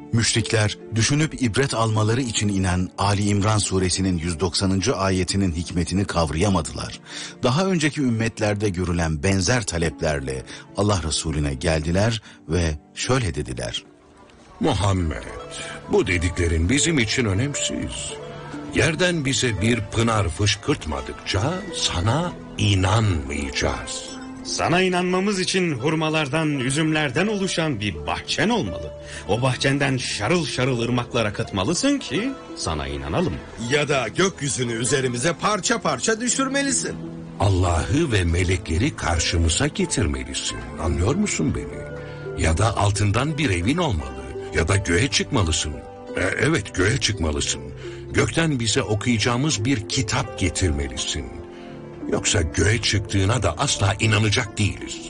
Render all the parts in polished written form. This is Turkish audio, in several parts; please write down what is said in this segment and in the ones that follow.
Müşrikler düşünüp ibret almaları için inen Ali İmran suresinin 190. ayetinin hikmetini kavrayamadılar. Daha önceki ümmetlerde görülen benzer taleplerle Allah Resulüne geldiler ve şöyle dediler: Muhammed, bu dediklerin bizim için önemsiz. Yerden bize bir pınar fışkırtmadıkça sana inanmayacağız. Sana inanmamız için hurmalardan, üzümlerden oluşan bir bahçen olmalı. O bahçenden şarıl şarıl ırmaklar akıtmalısın ki sana inanalım. Ya da gökyüzünü üzerimize parça parça düşürmelisin. Allah'ı ve melekleri karşımıza getirmelisin. Anlıyor musun beni? Ya da altından bir evin olmalı. Ya da göğe çıkmalısın. Evet, göğe çıkmalısın. Gökten bize okuyacağımız bir kitap getirmelisin. Yoksa göğe çıktığına da asla inanacak değiliz.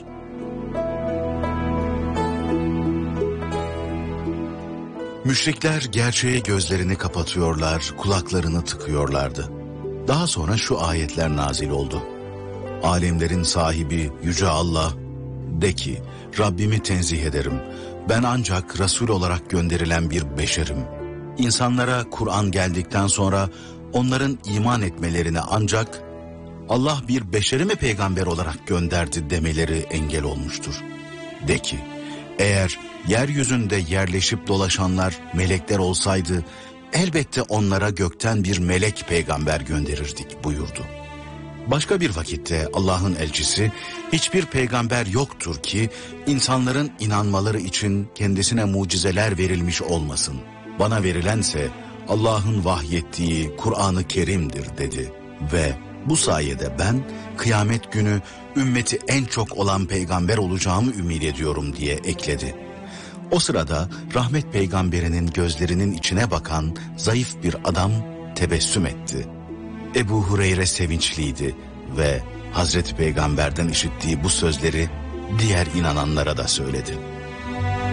Müşrikler gerçeğe gözlerini kapatıyorlar, kulaklarını tıkıyorlardı. Daha sonra şu ayetler nazil oldu. Alemlerin sahibi Yüce Allah, de ki, Rabbimi tenzih ederim. Ben ancak Resul olarak gönderilen bir beşerim. İnsanlara Kur'an geldikten sonra onların iman etmelerine ancak Allah bir beşeri mi peygamber olarak gönderdi demeleri engel olmuştur. De ki, eğer yeryüzünde yerleşip dolaşanlar melekler olsaydı, elbette onlara gökten bir melek peygamber gönderirdik buyurdu. Başka bir vakitte Allah'ın elçisi, hiçbir peygamber yoktur ki insanların inanmaları için kendisine mucizeler verilmiş olmasın. Bana verilense Allah'ın vahyettiği Kur'an-ı Kerim'dir dedi ve bu sayede ben kıyamet günü ümmeti en çok olan peygamber olacağımı ümit ediyorum diye ekledi. O sırada rahmet peygamberinin gözlerinin içine bakan zayıf bir adam tebessüm etti. Ebu Hureyre sevinçliydi ve Hazreti Peygamber'den işittiği bu sözleri diğer inananlara da söyledi.